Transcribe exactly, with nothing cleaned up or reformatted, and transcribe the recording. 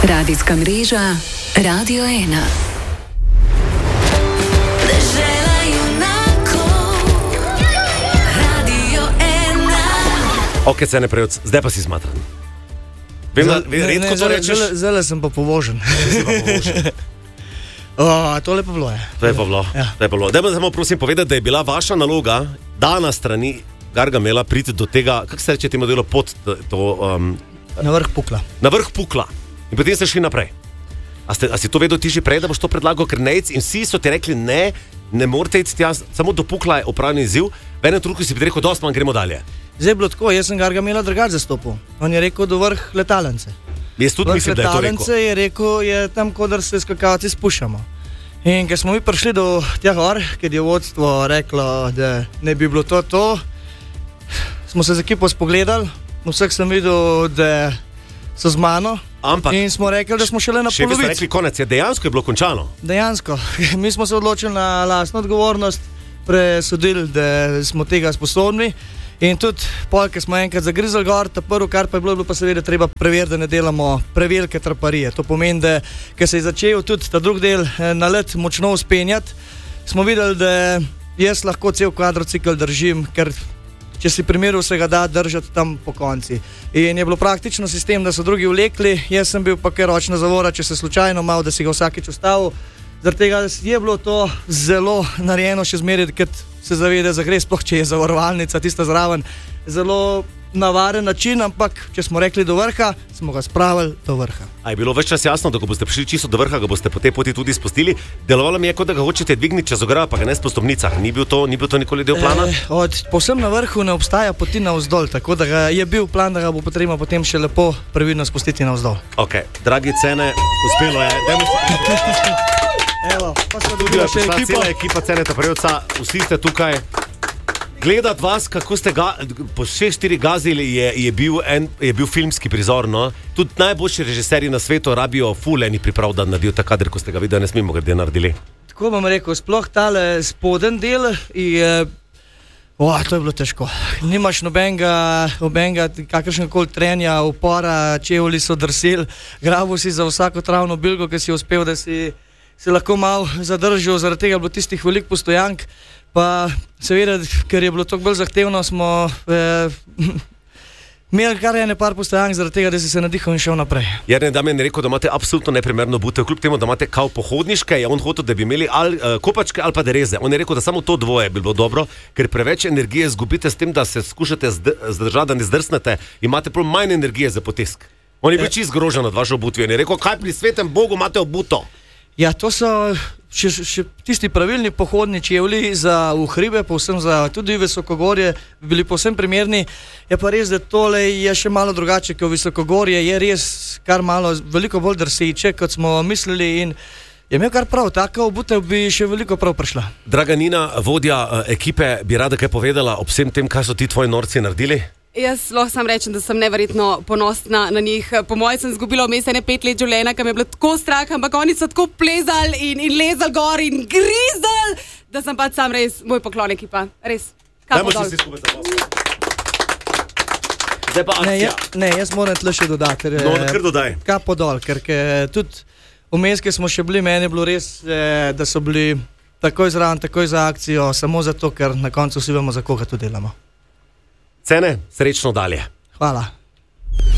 Radijska mreža Radio ena. Ok, cene prejec, zdaj pa si smatran. Vem, da redko to rečeš. Zdaj sem pa povožen. Si pa povožen. O, to lepo bilo je. To je pa bilo. Ja. To je pa bilo. Dajmo samo prosim povedati, da je bila vaša naloga, dana strani Gargamela, priti do tega, kako se reče temu delu, pod to... Um, na vrh pukla. Na vrh pukla. In potem ste šli naprej. A, ste, a si to vedel ti že prej, da boš to predlagal, ker nejc in vsi so ti rekli, ne, ne morate iti tja, samo do pukla je opravljen izziv, v enem trenutku si bi rekel, dosti manj, gremo dalje. Zdaj je bilo tako, jaz sem Gargamela drugače zastopil. On je rekel do vrh letalence. Jaz tudi vrh mislim, da je to rekel. Letalence je rekel, je tam, kodar se skakalci spuščamo. In ker smo mi prišli do tja gor, ker je vodstvo reklo, da ne bi bilo to to, smo se z ekipo spogledali, vseh sem videl, da so z mano. Ampak, in smo rekli, da smo šele na še polovici. Še bi ste rekli konec, je dejansko je bilo končano. Dejansko. Mi smo se odločili na lastno odgovornost, presodili, da smo tega sposobni. In tudi, pol, ker smo enkrat zagrizali gor, ta prvo, kar pa je bilo, bilo pa seveda treba preveriti, da ne delamo prevelike traparije. To pomeni, da ker se je začel tudi ta drug del na let močno uspenjati, smo videli, da jaz lahko cel kvadrocikl držim, ker če si primeril, se ga da držati tam po konci. In je bilo praktično sistem, da so drugi vlekli, jaz sem bil pa kar ročna zavora, če se slučajno mal, da si ga vsakič ustavil. Zaradi tega je bilo to zelo narejeno še zmeraj, ker se zavede, da gre, sploh če je zavarovalnica tista zraven, zelo navaren način, ampak če smo rekli do vrha, smo ga spravili do vrha. A je bilo več čas jasno, da ko boste prišli čisto do vrha, ga boste po tej poti tudi spustili? Delovalo mi je, kot da ga hočete dvigniti čez ogrado, pa ga ne po stopnicah. Ni bil to, ni bil to nikoli del plana? E, od povsem na vrhu ne obstaja poti navzdol, tako da ga je bil plan, da ga bo potrebno potem še lepo previdno spustiti navzdol. Ok, dragi cene, uspelo je. Dajmo se... Evo, pa smo dobili še ekipo. Cela ekipa Ceneta Prejevca, vsi ste tukaj. Gledat vas, kako ste ga, po vseh štiri gazili, je, je, bil en, je bil filmski prizor. No? Tudi najboljši režiserji na svetu rabijo ful enih priprav, da naredijo ta kader, ko ste ga videli, ne smemo grede naredili. Tako bom rekel, sploh tale spoden del je... O, to je bilo težko. Nimaš nobenega, nobenega kakršnekoli trenja, upora, čevlji so drseli, grabil si za vsako travno bilgo, ki si uspel, da si... se lahko malo zadržal, zaradi tega je bilo tistih velik postojank, pa seveda, ker je bilo toliko bolj zahtevno, smo eh, imeli kar ene par postojank, zaradi tega, da si se nadihal in šel naprej. Jernej Damjan je rekel, da imate absolutno neprimerno butev, kljub temu, da imate kao pohodniške, je on hotel, da bi imeli ali uh, kopačke ali pa dereze. On je rekel, da samo to dvoje bi bilo dobro, ker preveč energije zgubite s tem, da se skušate zdržati, da ne zdrsnete, imate prav manj energije za potisk. On je bil čist grožen nad vašo obutvijo in je rekel, kaj pri svetem Bogu imate obuto? Ja, to so še, še tisti pravilni pohodni čevlji za v hribe, povsem za tudi visokogorje, bili povsem primerni. Je pa res, da tole je še malo drugače, kot visokogorje, je res kar malo, veliko bolj drseče, kot smo mislili in je imel kar prav, taka obutev bi še veliko prav prišla. Draga Nina, vodja ekipe, bi rada kaj povedala ob vsem tem, kaj so ti tvoji norci naredili? Jaz lahko sam rečem, da sem neverjetno ponosna na njih. Po mojem sem izgubila vmes ene pet let življenja, kam je bilo tako strah, ampak oni so tako plezali in, in lezali gor in grizali, da sem pač sam res moj poklon ekipa. Res. Kapo dol. Zdaj pa ne, akcija. ja, ne, jaz moram tle še dodati. No, kar dodaj. Kapo dol, ker ke, tudi vmes, ki smo še bili, meni je bilo res, eh, da so bili takoj zraven, takoj za akcijo, samo zato, ker na koncu vsi vemo, za koga to delamo. Cene, srečno dalje. Hvala.